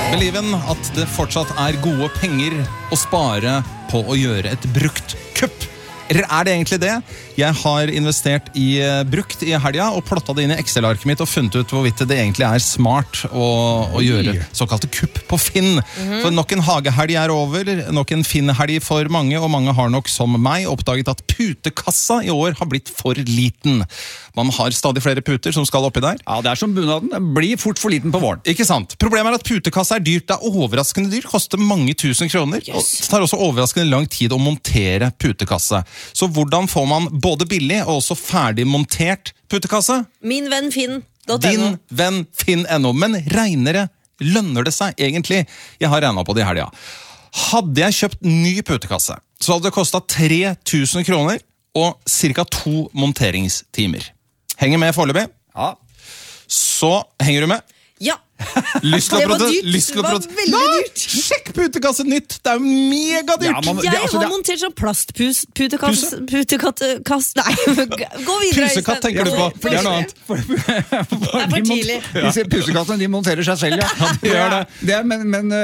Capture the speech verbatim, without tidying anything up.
Believe at det fortsatt er gode penger å spare på å gjøre et brukt kupp. Eller er det egentlig det? Jeg har investert i brukt i helga og plottet det inn i Excel-arket mitt og funnet ut hvorvidt det egentlig er smart å, å gjøre såkalte kupp på Finn. Mm-hmm. For nok en hagehelg er over, nok en Finn-helg for mange, og mange har nok som meg oppdaget at putekassa i år har blitt for liten. Man har stadig flere puter som skal oppi der. Ja, det er som bunaden. Den blir fort for liten på våren. Ikke sant? Problemet er at putekassa er dyrt. Det er overraskende dyrt. Koster mange tusen kroner. Yes. Og det tar også overraskende lang tid å montere putekasse. Så hvordan får man både billig og også ferdig montert putekasse? Min venn Finn. Din venn Finn punkt no. Men regnere, lønner det seg egentlig? Jeg har regnet på det i helga. Hadde jeg kjøpt ny putekasse, så hadde det kostet tre tusen kroner og cirka to monteringstimer. Henger med foreløpig? Ja. Så henger du med? Ja. Lyst til å det var prote- dyrt. lyst til å Det var prote- veldig Nei, dyrt. Sjekk putekasse nytt. Det er jo megadyrt. Ja, man- Jeg det- altså, har det- montert sånn plastputekass... Putekass... Nei, gå videre. Pusekatt tenker du på. Det er noe annet. Det er for tidlig. Disse pusekattene, de monterer seg selv, ja. de gjør det. det er, men, men